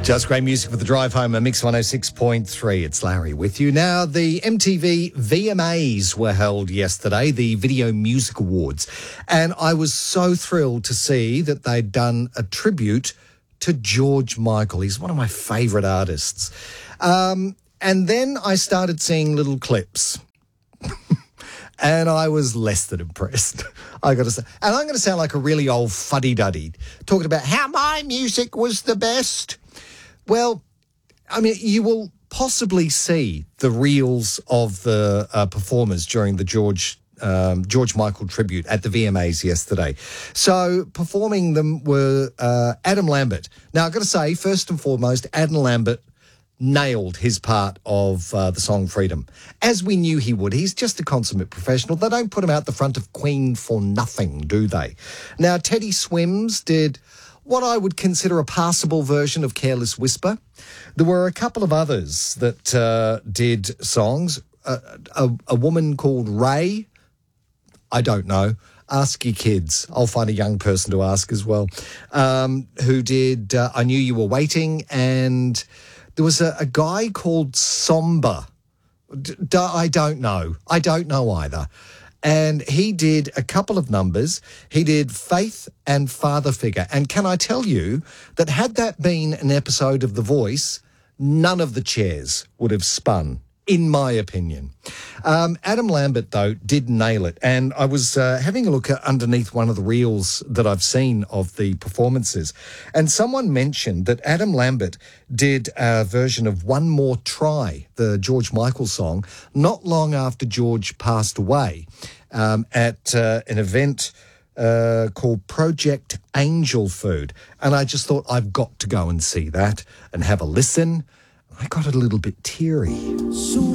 Just great music for the drive home, a Mix 106.3. It's Larry with you. Now, the MTV VMAs were held yesterday, the Video Music Awards, and I was so thrilled to see that they'd done a tribute to George Michael. He's one of my favourite artists. And then I started seeing little clips. And I was less than impressed, I got to say. And I'm going to sound like a really old fuddy-duddy, talking about how my music was the best. Well, I mean, you will possibly see the reels of the performers during the George Michael tribute at the VMAs yesterday. So performing them were Adam Lambert. Now, I've got to say, first and foremost, Adam Lambert nailed his part of the song Freedom, as we knew he would. He's just a consummate professional. They don't put him out the front of Queen for nothing, do they? Now, Teddy Swims did what I would consider a passable version of Careless Whisper. There were a couple of others that did songs. A woman called Ray, I don't know. Ask your kids. I'll find a young person to ask as well, who did I Knew You Were Waiting, and there was a guy called Somber. I don't know. I don't know either. And he did a couple of numbers. He did Faith and Father Figure. And can I tell you that had that been an episode of The Voice, none of the chairs would have spun, in my opinion. Adam Lambert, though, did nail it. And I was having a look underneath one of the reels that I've seen of the performances. And someone mentioned that Adam Lambert did a version of One More Try, the George Michael song, not long after George passed away at an event called Project Angel Food. And I just thought, I've got to go and see that and have a listen. I got a little bit teary.